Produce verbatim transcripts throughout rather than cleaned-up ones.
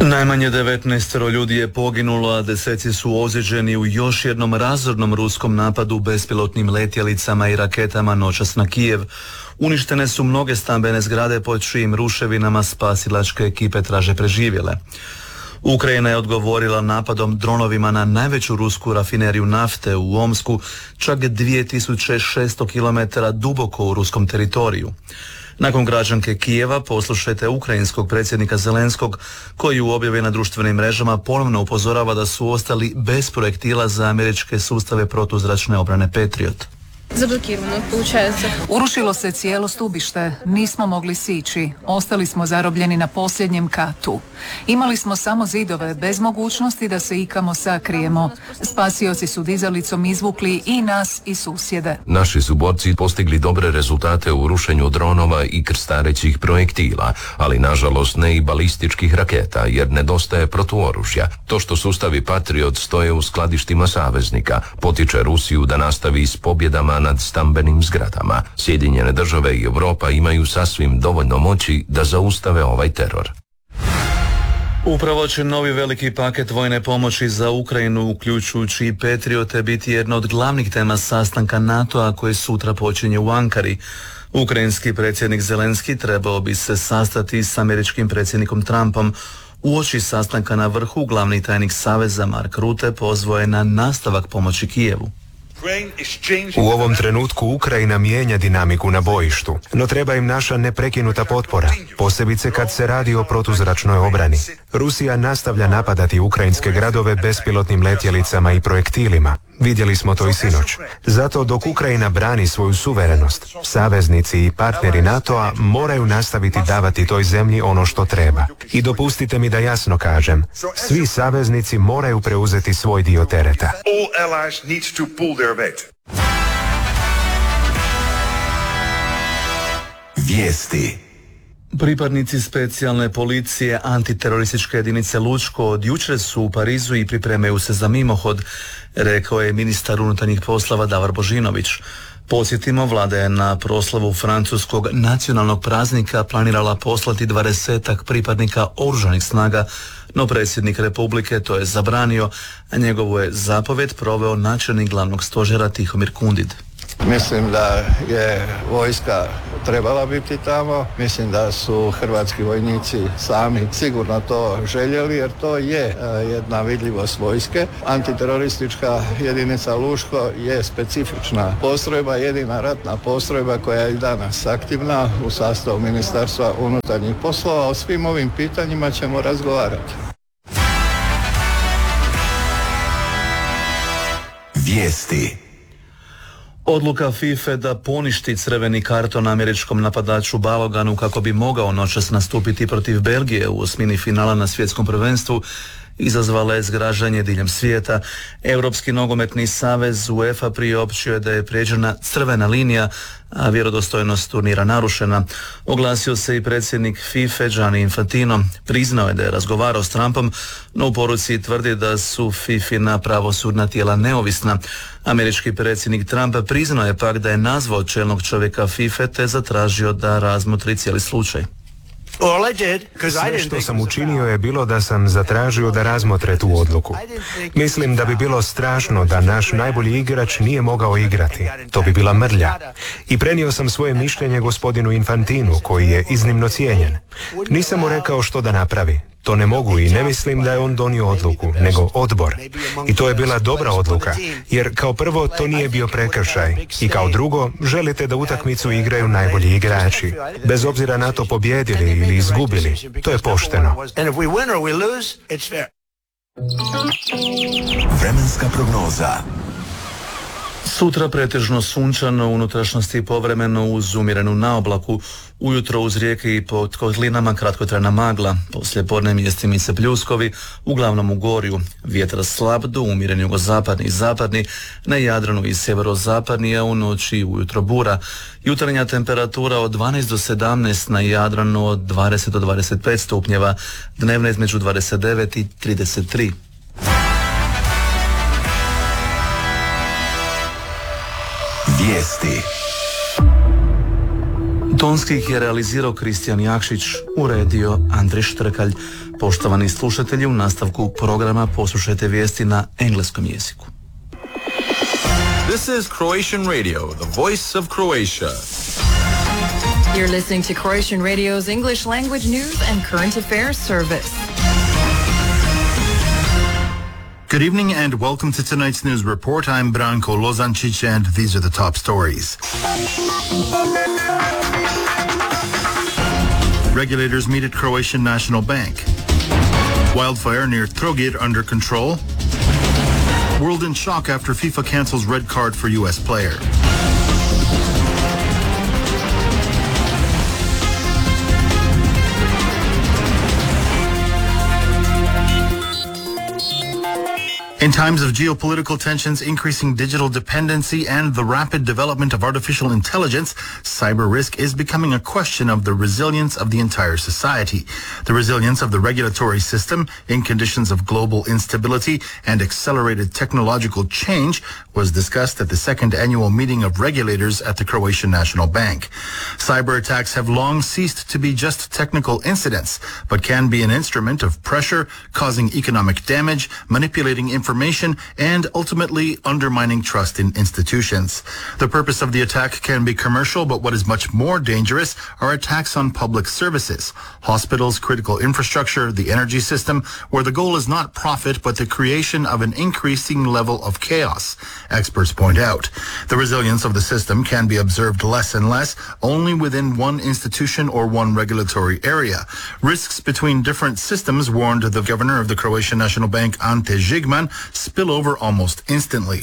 Najmanje devetnaestero ljudi je poginulo, a deseci su ozlijeđeni u još jednom razornom ruskom napadu bespilotnim letjelicama i raketama noćas na Kijev. Uništene su mnoge stambene zgrade pod čijim ruševinama spasilačke ekipe traže preživjele. Ukrajina je odgovorila napadom dronovima na najveću rusku rafineriju nafte u Omsku, čak dvije tisuće šesto kilometara duboko u ruskom teritoriju. Nakon građanke Kijeva poslušajte ukrajinskog predsjednika Zelenskog, koji u objavi na društvenim mrežama ponovno upozorava da su ostali bez projektila za američke sustave protuzračne obrane Patriot. Zablokirano, получается. Urušilo se cijelo stubište, nismo mogli sići, ostali smo zarobljeni na posljednjem katu. Imali smo samo zidove, bez mogućnosti da se ikamo sakrijemo. Spasioci su dizalicom izvukli i nas i susjede. Naši su borci postigli dobre rezultate u rušenju dronova i krstarećih projektila, ali nažalost ne i balističkih raketa, jer nedostaje protuoružja. To što sustavi Patriot stoje u skladištima saveznika, potiče Rusiju da nastavi s pobjedama nad stambenim zgradama. Sjedinjene države i Europa imaju sasvim dovoljno moći da zaustave ovaj teror. Upravo će novi veliki paket vojne pomoći za Ukrajinu, uključujući i Patriote, biti jedna od glavnih tema sastanka NATO-a koji sutra počinje u Ankari. Ukrajinski predsjednik Zelenski trebao bi se sastati s američkim predsjednikom Trumpom. Uoči sastanka na vrhu glavni tajnik Saveza Mark Rutte pozvao je na nastavak pomoći Kijevu. U ovom trenutku Ukrajina mijenja dinamiku na bojištu, no treba im naša neprekinuta potpora, posebice kad se radi o protuzračnoj obrani. Rusija nastavlja napadati ukrajinske gradove bespilotnim letjelicama i projektilima. Vidjeli smo to i sinoć. Zato dok Ukrajina brani svoju suverenost, saveznici i partneri NATO-a moraju nastaviti davati toj zemlji ono što treba. I dopustite mi da jasno kažem, svi saveznici moraju preuzeti svoj dio tereta. Vijesti. Pripadnici specijalne policije antiterorističke jedinice Lučko od jučer su u Parizu i pripremaju se za mimohod, rekao je ministar unutarnjih poslova Davor Božinović. Podsjetimo, vlada je na proslavu francuskog nacionalnog praznika planirala poslati dvadesetak pripadnika oružanih snaga, no predsjednik Republike to je zabranio, a njegovu je zapovjed proveo načelnik glavnog stožera Tihomir Kundid. Mislim da je vojska trebala biti tamo, mislim da su hrvatski vojnici sami sigurno to željeli, jer to je jedna vidljivost vojske. Antiteroristička jedinica Luško je specifična postrojba, jedina ratna postrojba koja je i danas aktivna u sastavu Ministarstva unutarnjih poslova. O svim ovim pitanjima ćemo razgovarati. Vijesti. Odluka FIFA da poništi crveni karton američkom napadaču Baloganu kako bi mogao noćas nastupiti protiv Belgije u osmini finala na svjetskom prvenstvu izazvala je zgražanje diljem svijeta. Europski nogometni savez UEFA priopćio je da je prijeđena crvena linija, a vjerodostojnost turnira narušena. Oglasio se i predsjednik FIFA Gianni Infantino. Priznao je da je razgovarao s Trumpom, no u poruci tvrdi da su FIFIna pravosudna tijela neovisna. Američki predsjednik Trump priznao je pak da je nazvao čelnog čovjeka FIFA te zatražio da razmotri cijeli slučaj. Sve što sam učinio je bilo da sam zatražio da razmotre tu odluku. Mislim da bi bilo strašno da naš najbolji igrač nije mogao igrati. To bi bila mrlja. I prenio sam svoje mišljenje gospodinu Infantinu, koji je iznimno cijenjen. Nisam mu rekao što da napravi. To ne mogu i ne mislim da je on donio odluku, nego odbor. I to je bila dobra odluka, jer kao prvo to nije bio prekršaj i kao drugo želite da utakmicu igraju najbolji igrači. Bez obzira na to pobijedili ili izgubili, to je pošteno. Vremenska prognoza. Sutra pretežno sunčano, u unutrašnjosti povremeno uz umjerenu naoblaku, ujutro uz rijeke i pod kotlinama kratkotrajna magla, poslije podne mjestimice pljuskovi, uglavnom u gorju, vjetar slab do umjeren jugozapadni i zapadni, na Jadranu i sjeverozapadni, a u noći i ujutro bura. Jutarnja temperatura od dvanaest do sedamnaest, na Jadranu od dvadeset do dvadeset pet stupnjeva, dnevna između dvadeset devet i trideset tri. Vijesti. Tonski ih je realizirao Kristijan Jakšić, uredio Andrej Štrkalj. Poštovani slušatelji, u nastavku programa poslušajte vijesti na engleskom jeziku. This is Croatian Radio, the voice of Croatia. You're listening to Croatian Radio's English language news and current affairs service. Good evening and welcome to tonight's news report. I'm Branko Lozančić and these are the top stories. Regulators meet at Croatian National Bank. Wildfire near Trogir under control. World in shock after FIFA cancels red card for U S player. In times of geopolitical tensions, increasing digital dependency, and the rapid development of artificial intelligence, cyber risk is becoming a question of the resilience of the entire society. The resilience of the regulatory system in conditions of global instability and accelerated technological change was discussed at the second annual meeting of regulators at the Croatian National Bank. Cyber attacks have long ceased to be just technical incidents, but can be an instrument of pressure, causing economic damage, manipulating information, and ultimately undermining trust in institutions. The purpose of the attack can be commercial, but what is much more dangerous are attacks on public services, hospitals, critical infrastructure, the energy system, where the goal is not profit, but the creation of an increasing level of chaos, experts point out. The resilience of the system can be observed less and less only within one institution or one regulatory area. Risks between different systems, warned the governor of the Croatian National Bank, Ante Žigman, spill over almost instantly.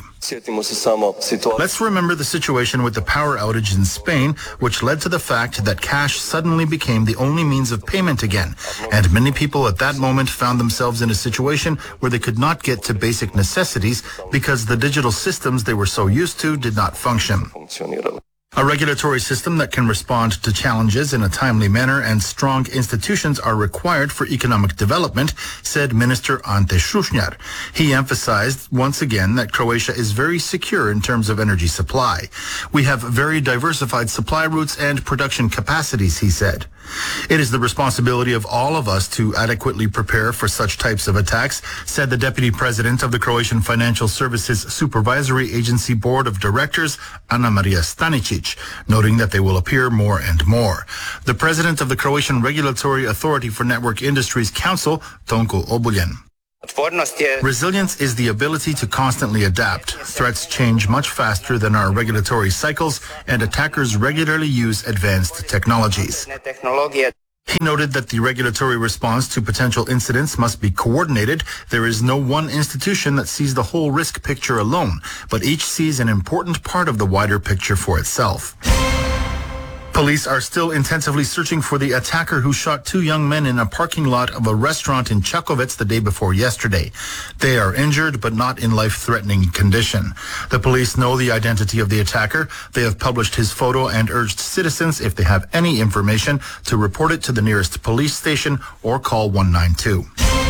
Let's remember the situation with the power outage in Spain, which led to the fact that cash suddenly became the only means of payment again, and many people at that moment found themselves in a situation where they could not get to basic necessities because the digital systems they were so used to did not function. A regulatory system that can respond to challenges in a timely manner and strong institutions are required for economic development, said Minister Ante Šušnjar. He emphasized once again that Croatia is very secure in terms of energy supply. We have very diversified supply routes and production capacities, he said. It is the responsibility of all of us to adequately prepare for such types of attacks, said the Deputy President of the Croatian Financial Services Supervisory Agency Board of Directors, Ana Maria Stanicic, noting that they will appear more and more. The President of the Croatian Regulatory Authority for Network Industries Council, Tonko Obuljen. Resilience is the ability to constantly adapt. Threats change much faster than our regulatory cycles, and attackers regularly use advanced technologies. He noted that the regulatory response to potential incidents must be coordinated. There is no one institution that sees the whole risk picture alone, but each sees an important part of the wider picture for itself. Police are still intensively searching for the attacker who shot two young men in a parking lot of a restaurant in Čakovec the day before yesterday. They are injured but not in life-threatening condition. The police know the identity of the attacker. They have published his photo and urged citizens, if they have any information, to report it to the nearest police station or call one nine two.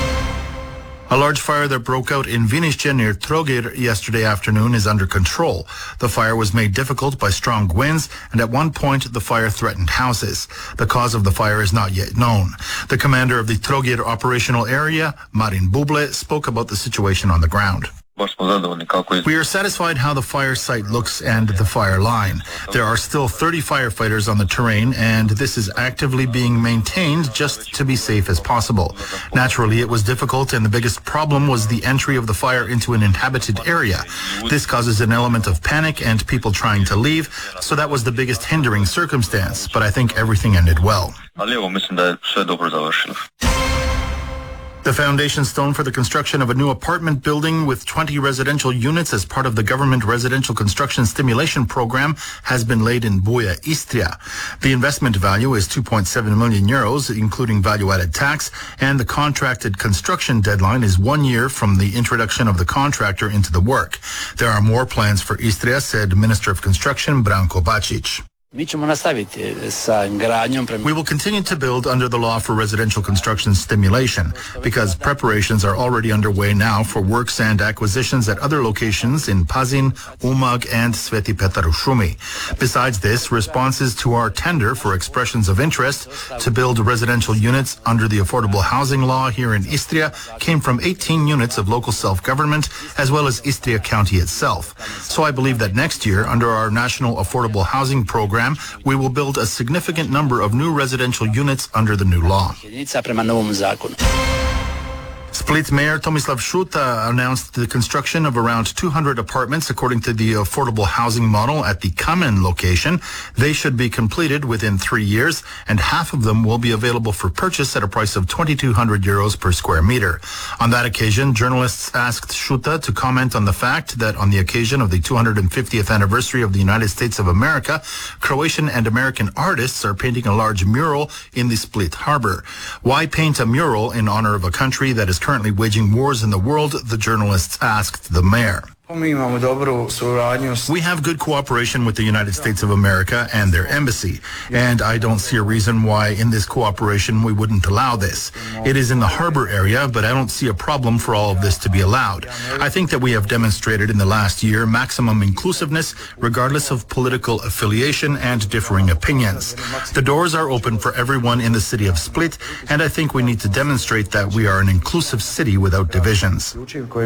A large fire that broke out in Vinišće near Trogir yesterday afternoon is under control. The fire was made difficult by strong winds, and at one point the fire threatened houses. The cause of the fire is not yet known. The commander of the Trogir operational area, Marin Buble, spoke about the situation on the ground. We are satisfied how the fire site looks and the fire line. There are still thirty firefighters on the terrain, and this is actively being maintained just to be safe as possible. Naturally, it was difficult, and the biggest problem was the entry of the fire into an inhabited area. This causes an element of panic and people trying to leave, so that was the biggest hindering circumstance, but I think everything ended well. The foundation stone for the construction of a new apartment building with twenty residential units as part of the government residential construction stimulation program has been laid in Buja, Istria. The investment value is two point seven million euros, including value-added tax, and the contracted construction deadline is one year from the introduction of the contractor into the work. There are more plans for Istria, said Minister of Construction Branko Bačić. Mi ćemo nastaviti sa gradnjom. We will continue to build under the law for residential construction stimulation because preparations are already underway now for works and acquisitions at other locations in Pazin, Umag, and Sveti Petar u Šumi. Besides this, responses to our tender for expressions of interest to build residential units under the affordable housing law here in Istria came from eighteen units of local self-government as well as Istria County itself. So I believe that next year, under our national affordable housing program, we will build a significant number of new residential units under the new law. Split Mayor Tomislav Šuta announced the construction of around two hundred apartments according to the affordable housing model at the Kamen location. They should be completed within three years, and half of them will be available for purchase at a price of twenty-two hundred euros per square meter. On that occasion, journalists asked Šuta to comment on the fact that on the occasion of the two hundred fiftieth anniversary of the United States of America, Croatian and American artists are painting a large mural in the Split harbor. Why paint a mural in honor of a country that is currently waging wars in the world, the journalists asked the mayor. We have good cooperation with the United States of America and their embassy, and I don't see a reason why in this cooperation we wouldn't allow this. It is in the harbor area, but I don't see a problem for all of this to be allowed. I think that we have demonstrated in the last year maximum inclusiveness, regardless of political affiliation and differing opinions. The doors are open for everyone in the city of Split, and I think we need to demonstrate that we are an inclusive city without divisions.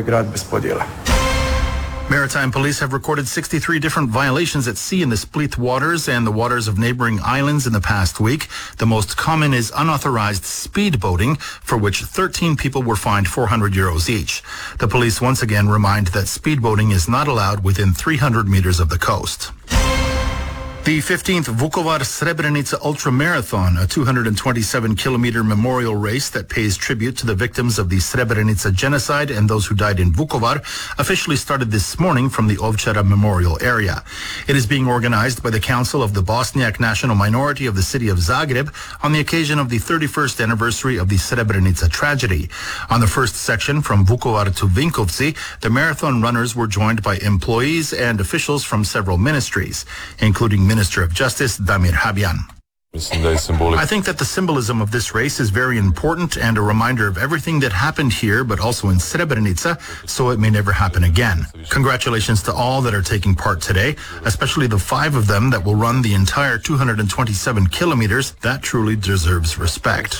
Maritime police have recorded sixty-three different violations at sea in the Split waters and the waters of neighboring islands in the past week. The most common is unauthorized speedboating, for which thirteen people were fined four hundred euros each. The police once again remind that speedboating is not allowed within three hundred meters of the coast. The fifteenth Vukovar Srebrenica Ultra Marathon, a two hundred twenty-seven kilometer memorial race that pays tribute to the victims of the Srebrenica genocide and those who died in Vukovar, officially started this morning from the Ovčara Memorial area. It is being organized by the Council of the Bosniak National Minority of the city of Zagreb on the occasion of the thirty-first anniversary of the Srebrenica tragedy. On the first section from Vukovar to Vinkovci, the marathon runners were joined by employees and officials from several ministries, including Minister of Justice Damir Habjan. I think that the symbolism of this race is very important and a reminder of everything that happened here, but also in Srebrenica, so it may never happen again. Congratulations to all that are taking part today, especially the five of them that will run the entire two hundred twenty-seven kilometers. That truly deserves respect.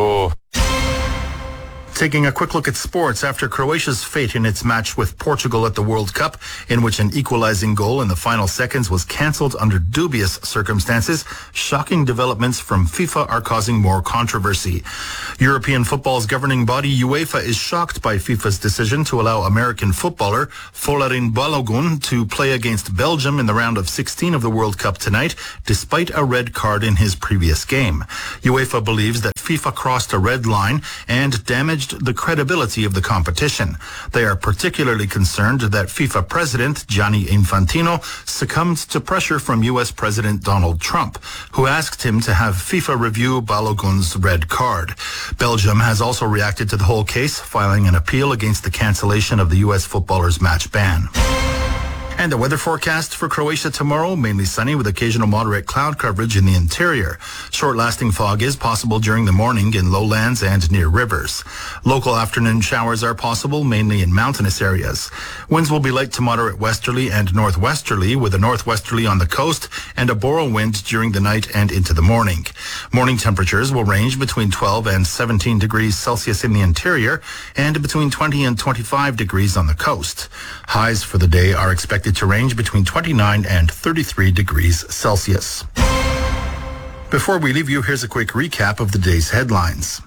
Taking a quick look at sports, after Croatia's fate in its match with Portugal at the World Cup, in which an equalizing goal in the final seconds was cancelled under dubious circumstances, shocking developments from FIFA are causing more controversy. European football's governing body, UEFA, is shocked by FIFA's decision to allow American footballer Folarin Balogun to play against Belgium in the round of sixteen of the World Cup tonight, despite a red card in his previous game. UEFA believes that FIFA crossed a red line and damaged the credibility of the competition. They are particularly concerned that FIFA President Gianni Infantino succumbed to pressure from U S President Donald Trump, who asked him to have FIFA review Balogun's red card. Belgium has also reacted to the whole case, filing an appeal against the cancellation of the U S footballer's match ban. And the weather forecast for Croatia tomorrow, mainly sunny with occasional moderate cloud coverage in the interior. Short-lasting fog is possible during the morning in lowlands and near rivers. Local afternoon showers are possible, mainly in mountainous areas. Winds will be light to moderate westerly and northwesterly, with a northwesterly on the coast and a boro wind during the night and into the morning. Morning temperatures will range between twelve and seventeen degrees Celsius in the interior and between twenty and twenty-five degrees on the coast. Highs for the day are expected to range between twenty-nine and thirty-three degrees Celsius. Before we leave you, here's a quick recap of the day's headlines.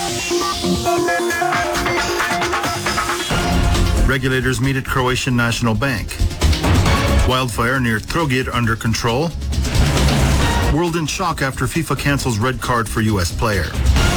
Regulators meet at Croatian National Bank. Wildfire near Trogir under control. World in shock after FIFA cancels red card for U S player.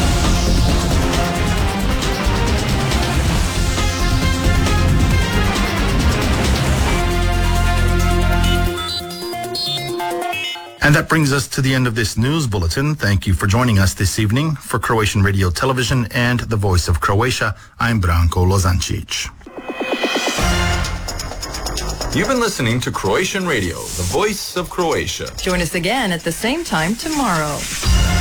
And that brings us to the end of this news bulletin. Thank you for joining us this evening. For Croatian Radio Television and the Voice of Croatia, I'm Branko Lozancic. You've been listening to Croatian Radio, the voice of Croatia. Join us again at the same time tomorrow.